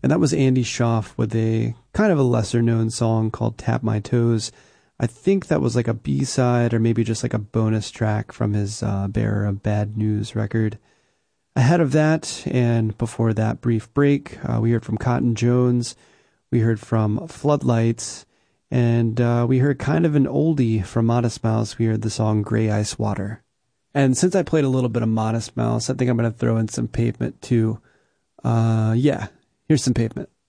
And that was Andy Schaaf with a kind of a lesser known song called Tap My Toes. I think that was like a B-side or maybe just like a bonus track from his Bearer of Bad News record. Ahead of that, and before that brief break, we heard from Cotton Jones, we heard from Floodlights, and we heard kind of an oldie from Modest Mouse. We heard the song Gray Ice Water. And since I played a little bit of Modest Mouse, I think I'm going to throw in some Pavement too. Here's some Pavement.